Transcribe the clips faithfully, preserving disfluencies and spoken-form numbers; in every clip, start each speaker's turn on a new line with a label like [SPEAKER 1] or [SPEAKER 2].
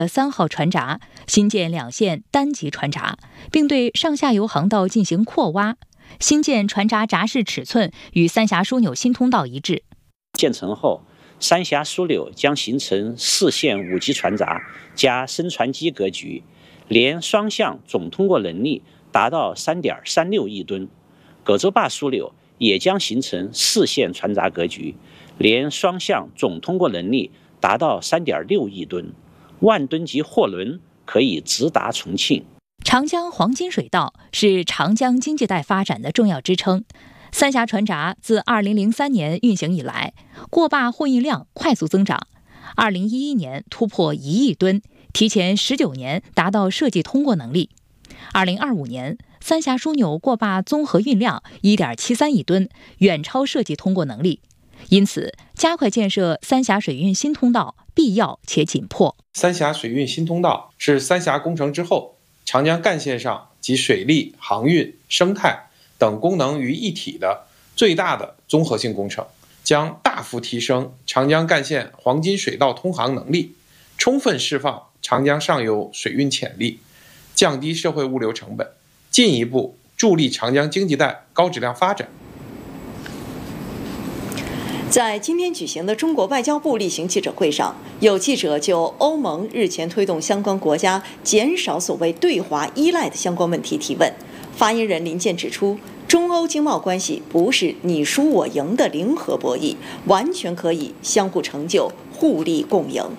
[SPEAKER 1] 三号船闸，新建两线单级船闸，并对上下游航道进行扩挖。新建船闸闸式尺寸与三峡枢纽新通道一致。
[SPEAKER 2] 建成后，三峡枢纽将形成四线五级船闸加深船机格局，连双向总通过能力达到 三点三六亿吨。葛洲坝枢纽也将形成四线船闸格局，连双向总通过能力达到 三点六亿吨，万吨级货轮可以直达重庆。
[SPEAKER 1] 长江黄金水道是长江经济带发展的重要支撑。三峡船闸自二零零三年运行以来，过坝货运量快速增长，二零一一年突破一亿吨，提前十九年达到设计通过能力。二零二五年，三峡枢纽过坝综合运量 一点七三亿吨，远超设计通过能力。因此，加快建设三峡水运新通道必要且紧迫。
[SPEAKER 3] 三峡水运新通道是三峡工程之后，长江干线上集水利、航运、生态等功能于一体的最大的综合性工程，将大幅提升长江干线黄金水道通航能力，充分释放长江上游水运潜力，降低社会物流成本，进一步助力长江经济带高质量发展。
[SPEAKER 4] 在今天举行的中国外交部例行记者会上，有记者就欧盟日前推动相关国家减少所谓对华依赖的相关问题提问。发言人林健指出，中欧经贸关系不是你输我赢的零和博弈，完全可以相互成就、互利共赢。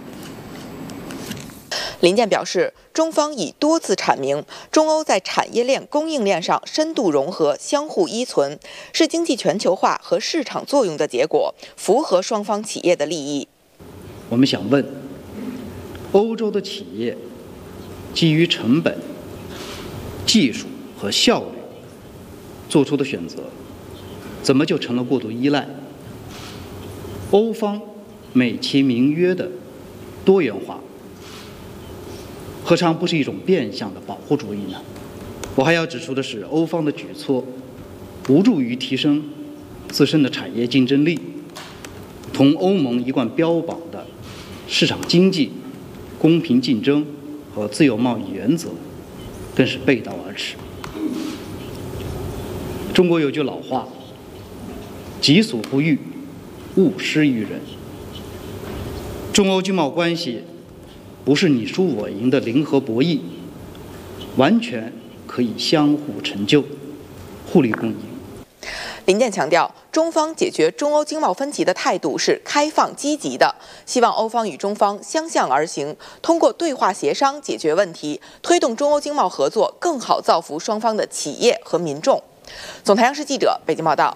[SPEAKER 5] 林健表示，中方已多次阐明，中欧在产业链、供应链上深度融合、相互依存，是经济全球化和市场作用的结果，符合双方企业的利益。
[SPEAKER 6] 我们想问，欧洲的企业基于成本、技术和效率做出的选择，怎么就成了过度依赖？欧方美其名曰的多元化，何尝不是一种变相的保护主义呢？我还要指出的是，欧方的举措无助于提升自身的产业竞争力，同欧盟一贯标榜的市场经济、公平竞争和自由贸易原则更是背道而驰。中国有句老话，己所不欲，勿施于人。中欧经贸关系不是你输我赢的零和博弈，完全可以相互成就、互利共赢。
[SPEAKER 5] 林健强调，中方解决中欧经贸分歧的态度是开放积极的，希望欧方与中方相向而行，通过对话协商解决问题，推动中欧经贸合作更好造福双方的企业和民众。总台央视记者北京报道。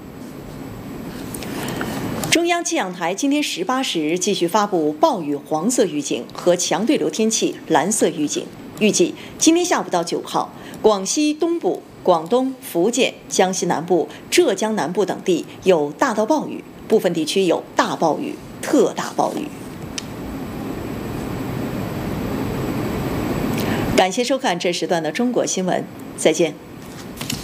[SPEAKER 4] 中央气象台今天十八时继续发布暴雨黄色预警和强对流天气蓝色预警，预计今天下午到九号，广西东部、广东、福建、江西南部、浙江南部等地有大到暴雨，部分地区有大暴雨、特大暴雨。感谢收看这时段的中国新闻，再见。